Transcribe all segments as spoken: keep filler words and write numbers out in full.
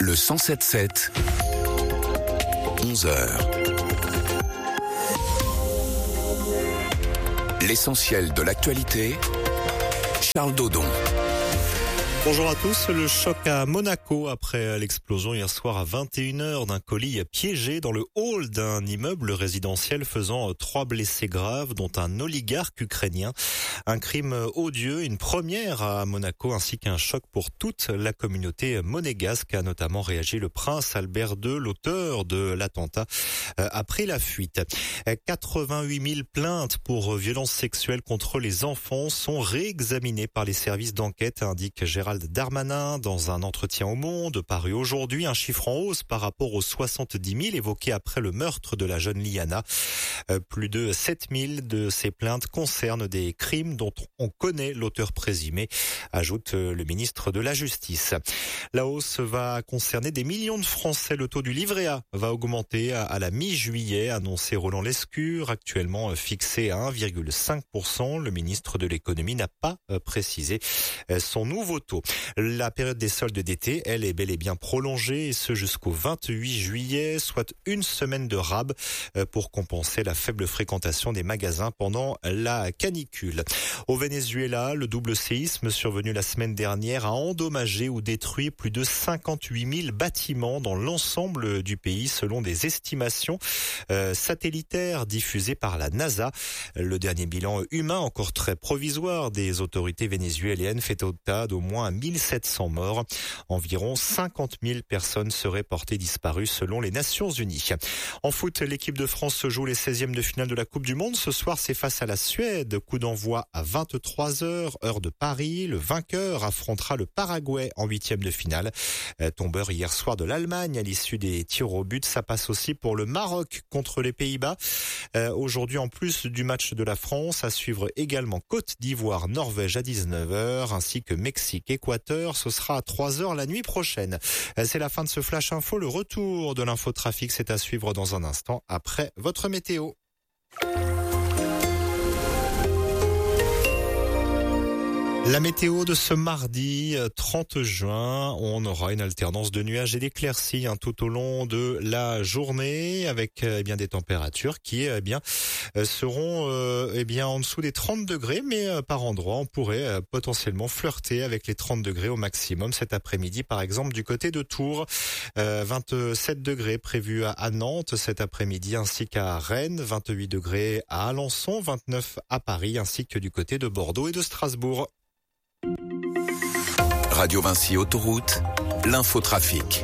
Le cent sept sept, onze heures. L'essentiel de l'actualité, Charles Dodon. Bonjour à tous. Le choc à Monaco après l'explosion hier soir à vingt et une heures d'un colis piégé dans le hall d'un immeuble résidentiel faisant trois blessés graves, dont un oligarque ukrainien. Un crime odieux, une première à Monaco ainsi qu'un choc pour toute la communauté monégasque, a notamment réagi le prince Albert deux, l'auteur de l'attentat, après la fuite. quatre-vingt-huit mille plaintes pour violences sexuelles contre les enfants sont réexaminées par les services d'enquête, indique Gérald Darmanin dans un entretien au Monde paru aujourd'hui, un chiffre en hausse par rapport aux soixante-dix mille évoqués après le meurtre de la jeune Liana. Euh, plus de sept mille de ces plaintes concernent des crimes dont on connaît l'auteur présumé, ajoute le ministre de la Justice. La hausse va concerner des millions de Français. Le taux du livret A va augmenter à la mi-juillet, annoncé Roland Lescure, actuellement fixé à un virgule cinq pour cent. Le ministre de l'économie n'a pas précisé son nouveau taux. La période des soldes d'été, elle, est bel et bien prolongée, et ce jusqu'au vingt-huit juillet, soit une semaine de rab pour compenser la faible fréquentation des magasins pendant la canicule. Au Venezuela, le double séisme survenu la semaine dernière a endommagé ou détruit plus de cinquante-huit mille bâtiments dans l'ensemble du pays, selon des estimations euh, satellitaires diffusées par la NASA. Le dernier bilan humain, encore très provisoire, des autorités vénézuéliennes fait état d'au moins mille sept cents morts. Environ cinquante mille personnes seraient portées disparues selon les Nations Unies. En foot, l'équipe de France se joue les seizièmes de finale de la Coupe du Monde. Ce soir, c'est face à la Suède. Coup d'envoi à vingt-trois heures, heure de Paris. Le vainqueur affrontera le Paraguay en huitième de finale. Tombeur hier soir de l'Allemagne à l'issue des tirs au but. Ça passe aussi pour le Maroc contre les Pays-Bas. Euh, aujourd'hui, en plus du match de la France, à suivre également Côte d'Ivoire, Norvège à dix-neuf heures, ainsi que Mexique, Équateur. Ce sera à trois heures la nuit prochaine. C'est la fin de ce Flash Info. Le retour de l'infotrafic, c'est à suivre dans un instant après votre météo. La météo de ce mardi trente juin, on aura une alternance de nuages et d'éclaircies hein, tout au long de la journée, avec eh bien des températures qui eh bien seront euh, eh bien en dessous des trente degrés, mais euh, par endroits on pourrait euh, potentiellement flirter avec les trente degrés au maximum cet après-midi, par exemple du côté de Tours, euh, vingt-sept degrés prévus à, à Nantes cet après-midi, ainsi qu'à Rennes, vingt-huit degrés à Alençon, vingt-neuf à Paris, ainsi que du côté de Bordeaux et de Strasbourg. Radio Vinci Autoroute, l'infotrafic.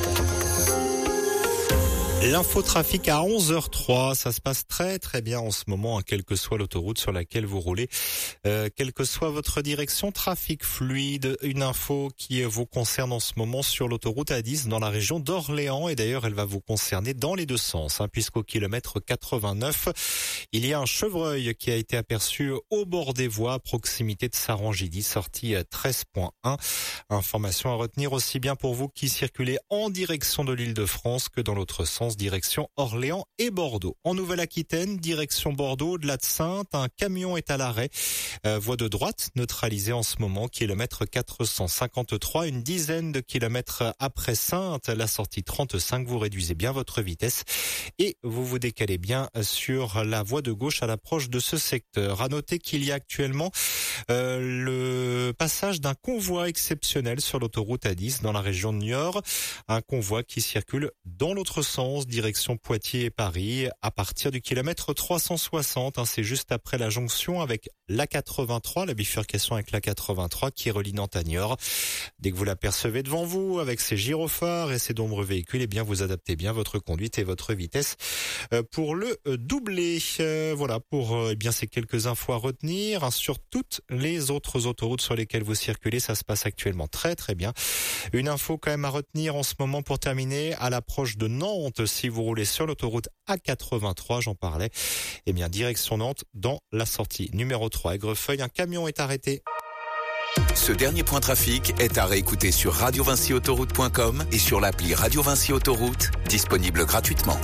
L'infotrafic à onze heures trois, ça se passe très très bien en ce moment, hein, quelle que soit l'autoroute sur laquelle vous roulez, euh, quelle que soit votre direction, trafic fluide, une info qui vous concerne en ce moment sur l'autoroute A dix dans la région d'Orléans, et d'ailleurs elle va vous concerner dans les deux sens, hein, puisqu'au kilomètre quatre-vingt-neuf, il y a un chevreuil qui a été aperçu au bord des voies à proximité de Sarangidi, sortie treize point un. Information à retenir aussi bien pour vous qui circulez en direction de l'Île-de-France que dans l'autre sens, direction Orléans et Bordeaux. En Nouvelle-Aquitaine, direction Bordeaux, au-delà de Saintes, un camion est à l'arrêt. Euh, voie de droite neutralisée en ce moment, kilomètre quatre cent cinquante-trois, une dizaine de kilomètres après Saintes, la sortie trente-cinq, vous réduisez bien votre vitesse et vous vous décalez bien sur la voie de gauche à l'approche de ce secteur. À noter qu'il y a actuellement euh, le passage d'un convoi exceptionnel sur l'autoroute A dix dans la région de Niort, un convoi qui circule dans l'autre sens, direction Poitiers et Paris, à partir du kilomètre trois cent soixante. Hein, c'est juste après la jonction avec l'A quatre-vingt-trois, la bifurcation avec l'A quatre-vingt-trois qui relie Nantes à Niort. Dès que vous l'apercevez devant vous, avec ses gyrophares et ses nombreux véhicules, eh bien vous adaptez bien votre conduite et votre vitesse euh, pour le euh, doubler. Euh, voilà pour euh, eh bien ces quelques infos à retenir. Hein, sur toutes les autres autoroutes sur lesquelles vous circulez, ça se passe actuellement très très bien. Une info quand même à retenir en ce moment pour terminer, à l'approche de Nantes, si vous roulez sur l'autoroute A quatre-vingt-trois, j'en parlais, eh bien direction Nantes, dans la sortie numéro trois Aigrefeuille, un camion est arrêté. Ce dernier point trafic est à réécouter sur radio vinci autoroute point com et sur l'appli Radio Vinci Autoroute, disponible gratuitement.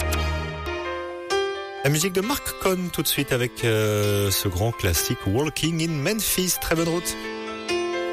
La musique de Mark Cohn tout de suite avec euh, ce grand classique Walking in Memphis. Très bonne route.